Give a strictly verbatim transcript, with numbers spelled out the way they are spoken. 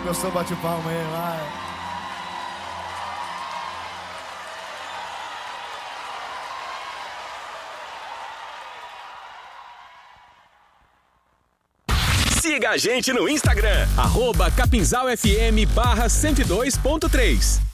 gostou, bate palma aí, vai. Siga a gente no Instagram, arroba capinzalfm barra cento e dois ponto três.